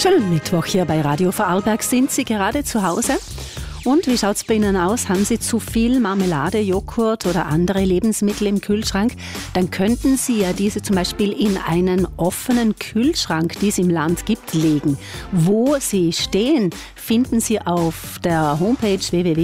Schönen Mittwoch hier bei Radio Vorarlberg. Sind Sie gerade zu Hause? Und wie schaut es bei Ihnen aus? Haben Sie zu viel Marmelade, Joghurt oder andere Lebensmittel im Kühlschrank? Dann könnten Sie ja diese zum Beispiel in einen offenen Kühlschrank, die es im Land gibt, legen. Wo sie stehen, finden Sie auf der Homepage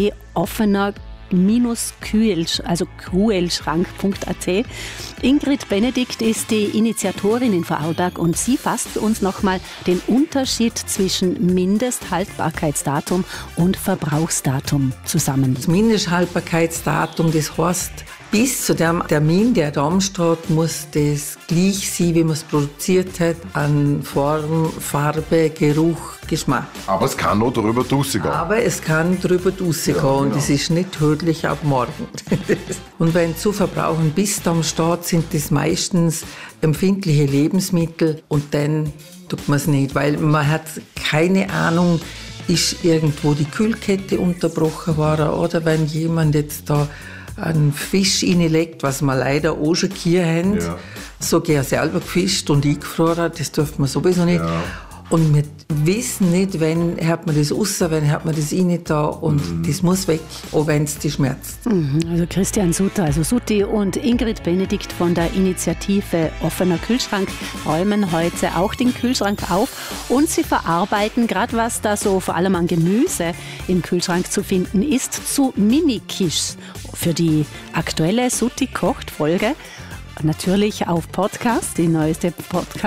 www.offener-kühlschrank.at. Ingrid Benedikt ist die Initiatorin in Vorarlberg und sie fasst für uns nochmal den Unterschied zwischen Mindesthaltbarkeitsdatum und Verbrauchsdatum zusammen. Das Mindesthaltbarkeitsdatum, das heißt, bis zu dem Termin, der da steht, muss das gleich sein, wie man es produziert hat, an Form, Farbe, Geruch, Geschmack. Aber es kann noch darüber rausgehen. Aber es kann darüber rausgehen und es ist nicht tödlich ab morgen. Und wenn zu verbrauchen bis da steht, sind das meistens empfindliche Lebensmittel und dann tut man es nicht, weil man hat keine Ahnung, ist irgendwo die Kühlkette unterbrochen worden oder wenn jemand jetzt da einen Fisch reinlegt, was wir leider auch schon hier haben. Ja. So gern selber gefischt und eingefroren, das dürfen wir sowieso nicht. Ja. Und wir wissen nicht, wann hat man das raus, wann hat man das rein da und das muss weg, auch wenn es dich schmerzt. Also Christian Sutter, also Sutti und Ingrid Benedikt von der Initiative Offener Kühlschrank räumen heute auch den Kühlschrank auf und sie verarbeiten, gerade was da so vor allem an Gemüse im Kühlschrank zu finden ist, zu Mini-Quiches für die aktuelle Sutti kocht Folge. Natürlich auf Podcast, die neueste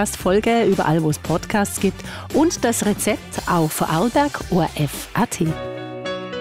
Podcast-Folge, überall wo es Podcasts gibt und das Rezept auf Vorarlberg ORF.at.